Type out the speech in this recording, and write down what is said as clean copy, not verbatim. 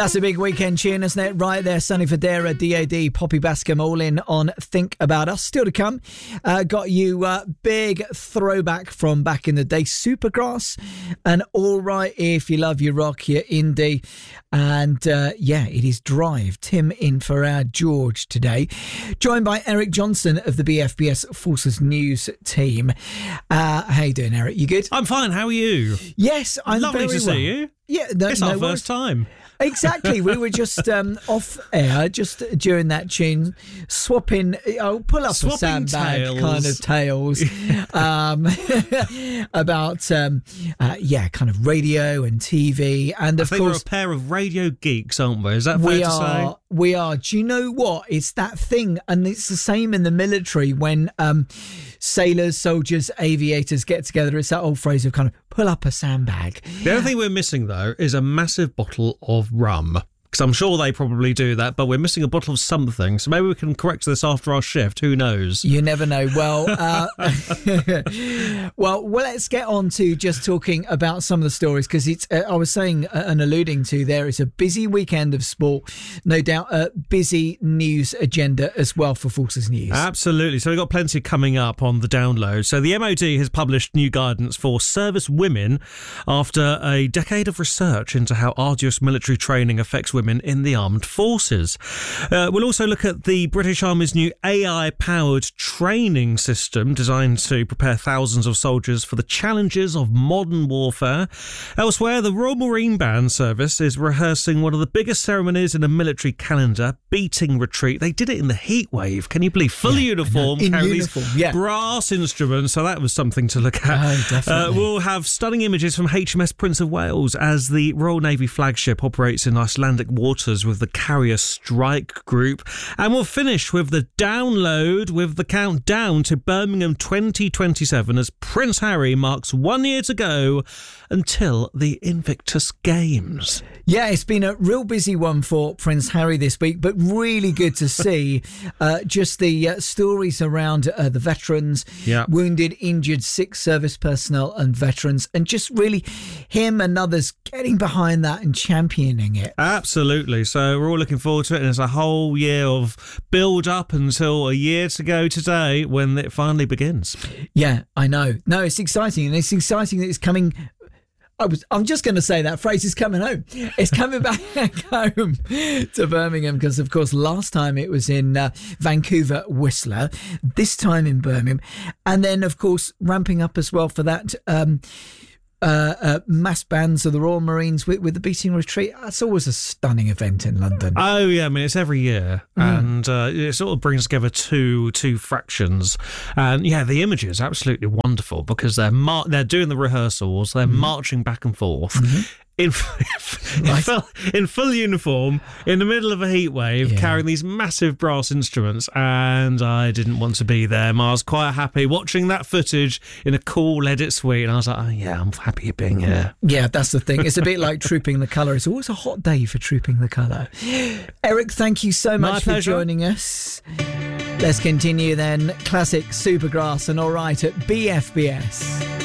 That's a big weekend tune, isn't it? Right there, Sonny Fodera, DAD, Poppy Bascom, all in on Think About Us. Still to come, got you big throwback from back in the day, Supergrass, and All Right If You Love Your Rock, your indie. And it is Drive. Tim in for our George today. Joined by Eric Johnson of the BFBS Forces News team. How you doing, Eric? You good? I'm fine. How are you? Yes, I'm Lovely very to well. see you. Yeah, it's our first time. Exactly. We were just off air, just during that tune, swapping, pull up Swapping a sandbag tales. kind of tales about, kind of radio and TV. And of I think we're course, a pair of radio geeks, aren't we? Is that fair to say? We are. Do you know what? It's that thing, and it's the same in the military when sailors, soldiers, aviators get together. It's that old phrase of kind of pull up a sandbag. The only thing we're missing, though, is a massive bottle of rum. Because I'm sure they probably do that, but we're missing a bottle of something. So maybe we can correct this after our shift. Who knows? You never know. Well, well, let's get on to just talking about some of the stories, because it's. I was saying and alluding to there, it's a busy weekend of sport. No doubt a busy news agenda as well for Forces News. Absolutely. So we've got plenty coming up on the download. So the MOD has published new guidance for service women after a decade of research into how arduous military training affects women in the armed forces. We'll also look at the British Army's new AI-powered training system designed to prepare thousands of soldiers for the challenges of modern warfare. Elsewhere, the Royal Marine Band Service is rehearsing one of the biggest ceremonies in a military calendar, Beating Retreat. They did it in the heat wave. Can you believe? Full uniform, carrying these brass instruments. So that was something to look at. Oh, definitely. We'll have stunning images from HMS Prince of Wales as the Royal Navy flagship operates in Icelandic waters with the Carrier Strike Group. And we'll finish with the download with the countdown to Birmingham 2027 as Prince Harry marks 1 year to go until the Invictus Games. Yeah, it's been a real busy one for Prince Harry this week, but really good to see just the stories around the veterans, wounded, injured, sick service personnel and veterans, and just really him and others getting behind that and championing it. Absolutely. So we're all looking forward to it, and there's a whole year of build up until a year to go today when it finally begins. Yeah, I know. No, it's exciting, and it's exciting that it's coming. I'm just going to say that phrase is coming home. It's coming back home to Birmingham because, of course, last time it was in Vancouver, Whistler, this time in Birmingham. And then, of course, ramping up as well for that mass bands of the Royal Marines with the Beating Retreat. That's always a stunning event in London. Oh, yeah. I mean, it's every year. And it sort of brings together two fractions. And, yeah, the image is absolutely wonderful because they're doing the rehearsals. They're marching back and forth. In full uniform, in the middle of a heat wave, carrying these massive brass instruments, and I didn't want to be there. I was quite happy watching that footage in a cool edit suite, and I was like, oh yeah, I'm happy being here. Yeah, that's the thing. It's a bit like Trooping the Colour. It's always a hot day for Trooping the Colour. Eric, thank you so much for joining us. Let's continue then. Classic Supergrass and All Right at BFBS.